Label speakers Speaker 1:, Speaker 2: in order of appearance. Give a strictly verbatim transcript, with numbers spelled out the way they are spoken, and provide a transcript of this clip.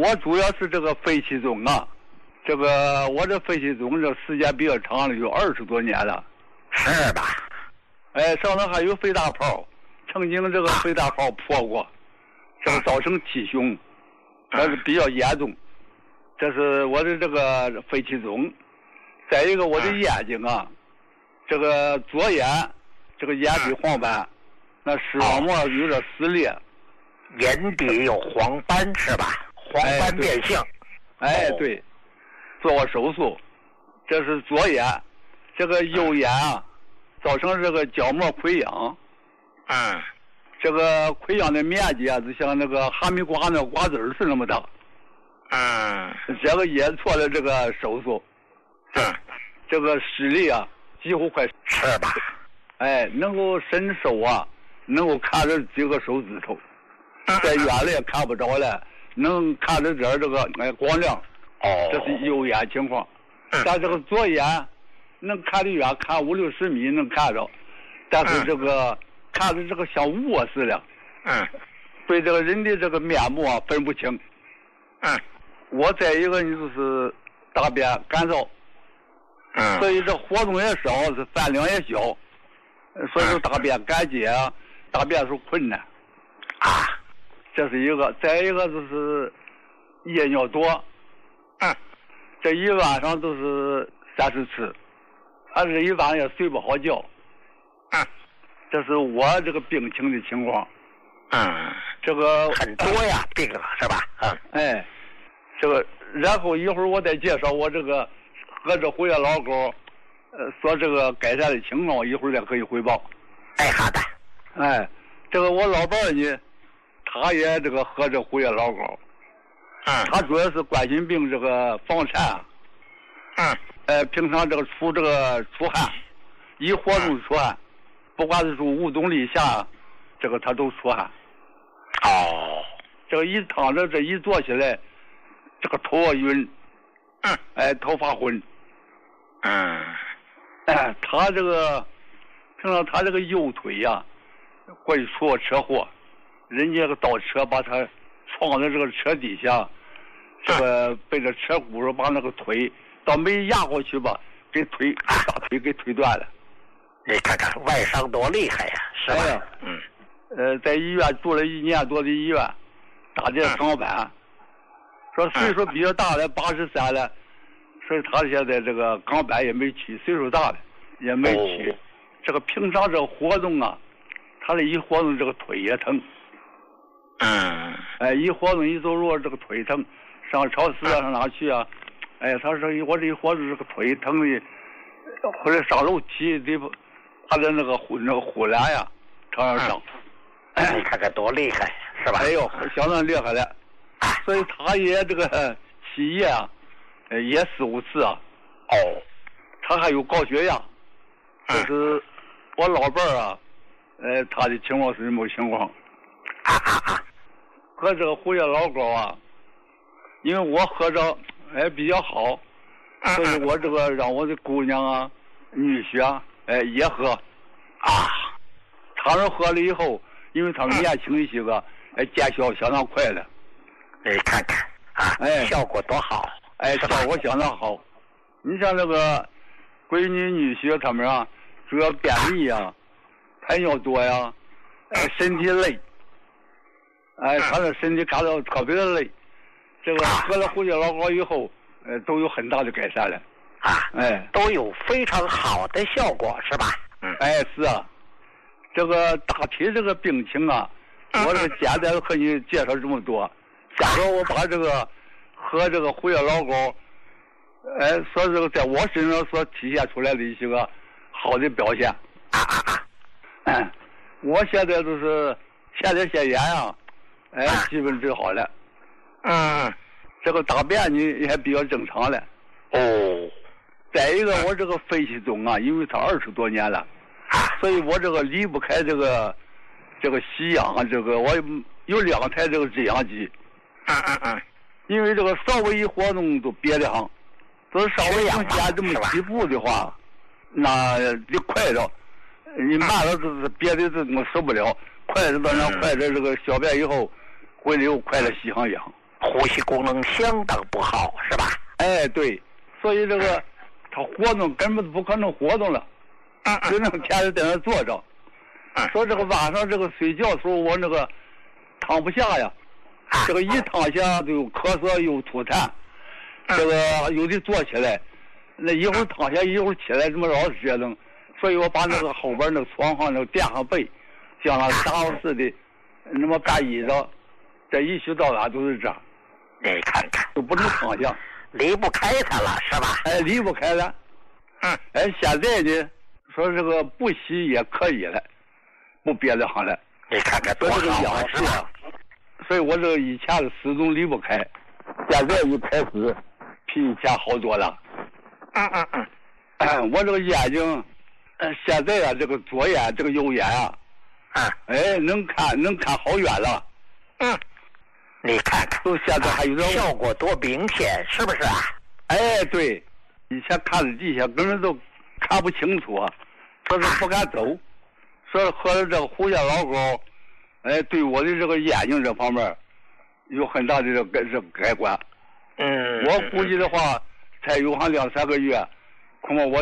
Speaker 1: 我主要是这个肺气肿啊，这个我这肺气肿这时间比较长了，有二十多年了。
Speaker 2: 是吧？
Speaker 1: 哎，上头还有肺大泡，曾经这个肺大泡破过，这个造成气胸，这是比较严重。这是我的这个肺气肿。再一个，我的眼睛啊，这个左眼这个眼底黄斑，那视网膜有点撕裂。
Speaker 2: 眼底有黄斑是吧？黄斑变性。
Speaker 1: 哎，对，做过手术。这是左眼，这个右眼啊，造成这个角膜溃疡。
Speaker 2: 嗯。
Speaker 1: 这个溃疡的面积啊，就像那个哈密瓜那瓜子儿是那么大。
Speaker 2: 嗯。
Speaker 1: 这个也做了这个手术。
Speaker 2: 嗯。
Speaker 1: 这个视力啊，几乎快
Speaker 2: 是吧？
Speaker 1: 哎，能够伸手啊，能够看着几个手指头。在远了也看不着了，能看着点这个哎光亮。
Speaker 2: 哦。
Speaker 1: 这是右眼情况。但这个左眼能看得远，看五六十米能看着，但是这个看着这个像雾似的。
Speaker 2: 嗯。
Speaker 1: 对这个人的这个面目啊分不清。
Speaker 2: 嗯。
Speaker 1: 我再一个就是大便干燥。
Speaker 2: 嗯。
Speaker 1: 所以这活动也少，是饭量也小，所以说大便干结啊，大便是困难。
Speaker 2: 啊。
Speaker 1: 这是一个，再一个就是夜尿多。
Speaker 2: 嗯。
Speaker 1: 这一晚上都是三十次，而且一晚上也睡不好觉。
Speaker 2: 嗯。
Speaker 1: 这是我这个病情的情况。
Speaker 2: 嗯。
Speaker 1: 这个
Speaker 2: 很多呀，病了是吧？嗯。
Speaker 1: 哎，这个然后一会儿我再介绍我这个喝这胡叶老膏，呃，说这个改善的情况，一会儿再可以汇报。
Speaker 2: 哎，好的。
Speaker 1: 哎，这个我老伴儿呢，他也这个喝这胡叶老膏。
Speaker 2: 嗯。
Speaker 1: 他主要是冠心病这个房颤。
Speaker 2: 嗯。
Speaker 1: 呃，平常这个出这个出汗，一活动出汗，不管是说无动力下，这个他都出汗。
Speaker 2: 哦。
Speaker 1: 这个一躺着，这一坐起来，这个头啊晕。
Speaker 2: 嗯。
Speaker 1: 哎，头发昏。
Speaker 2: 嗯。
Speaker 1: 哎，他这个平常他这个右腿呀、啊，过去出过车祸，人家个倒车把他撞在这个车底下，这个被这车轱辘把那个腿倒没压过去吧，给腿大腿给推断了。
Speaker 2: 你看看外伤多厉害呀，是吧？
Speaker 1: 哎、嗯。呃，在医院住了一年多的医院，打这钢板，说岁数比较大的八十三了，所以他现在这个钢板也没取，岁数大的也没取。哦、这个平常这个活动啊，他这一活动这个腿也疼。
Speaker 2: 嗯。
Speaker 1: 哎，一活动一走路这个腿疼，上超市啊上哪去啊？哎，他说我这一活动这个腿疼的，或者上楼梯得把他那个护那个护栏呀朝上上。
Speaker 2: 你看看多厉害，是吧？
Speaker 1: 哎呦，相当厉害了。所以他也这个洗液啊，也四五次啊。
Speaker 2: 哦。
Speaker 1: 他还有高血压。这是我老伴儿啊，呃，他的情况是什么情况？
Speaker 2: 啊啊啊！
Speaker 1: 喝这个胡叶老膏啊，因为我喝着哎比较好，所以我这个让我的姑娘啊、女婿啊，哎也喝。
Speaker 2: 啊。
Speaker 1: 他们喝了以后。因为他们年轻一些个，哎，见效相当快了。
Speaker 2: 你看看啊，哎，效果多好，
Speaker 1: 哎，效果相当好。你像那个闺女、女婿他们啊，主要便秘啊，排尿多呀，哎，身体累，哎，他的身体感到特别的累。这个喝了胡叶老膏以后，呃，都有很大的改善了。
Speaker 2: 啊，哎，都有非常好的效果，是吧？
Speaker 1: 嗯，哎，是啊。这个大体这个病情啊，我这个简单和你介绍这么多。假如我把这个和这个胡叶老膏，哎，说这个在我身上所体现出来的一些个好的表现。
Speaker 2: 啊啊啊！
Speaker 1: 嗯，我现在就是前列腺炎啊，哎，基本治好了。
Speaker 2: 嗯，
Speaker 1: 这个大便呢也比较正常了。
Speaker 2: 哦。
Speaker 1: 再一个，我这个肺气肿啊，因为它二十多年了。所以我这个离不开这个这个吸氧啊，这个我有两台这个制氧机。
Speaker 2: 嗯嗯嗯。
Speaker 1: 因为这个稍微一活动都憋得慌，都是稍微往前这么几步的话，那得快着，你慢了就是憋的这我受不了，快着到那快着这个小便以后，回来又快了吸上氧。
Speaker 2: 呼吸功能相当不好，是吧？
Speaker 1: 哎，对，所以这个他活动根本不可能活动了，
Speaker 2: 嗯
Speaker 1: 只能天天在那坐着。
Speaker 2: 嗯，
Speaker 1: 说这个晚上这个睡觉的时候，我那个躺不下呀，这个一躺下就咳嗽又吐痰，这个有的坐起来，那一会儿躺下一会儿起来，这么老是折腾，所以我把那个后边那个床上那个垫上被，像那家伙似的，那么盖衣裳，这一宿到哪都是这样。
Speaker 2: 你看看，
Speaker 1: 都不能躺下，
Speaker 2: 离不开它了，是吧？
Speaker 1: 哎，离不开了。
Speaker 2: 嗯，
Speaker 1: 哎，现在呢，说这个不洗也可以了，不憋得慌了。
Speaker 2: 你看看多
Speaker 1: 说这个
Speaker 2: 好啊，
Speaker 1: 养
Speaker 2: 是吧？
Speaker 1: 所以我这个以前的始终离不开，现在一开始比以前好多了。
Speaker 2: 嗯嗯嗯。
Speaker 1: 哎，我这个眼睛，呃，现在啊，这个左眼这个右眼啊，
Speaker 2: 嗯，
Speaker 1: 哎，能看能看好远了。
Speaker 2: 嗯。你看看，
Speaker 1: 就现在还有点
Speaker 2: 效果多明显，是不是啊？
Speaker 1: 哎，对，以前看着地下根本都看不清楚啊，说是不敢走，说喝了这个胡椒老膏，哎，对我的这个眼睛这方面有很大的这个改这个改观。
Speaker 2: 嗯，
Speaker 1: 我估计的话，才有上两三个月，恐怕我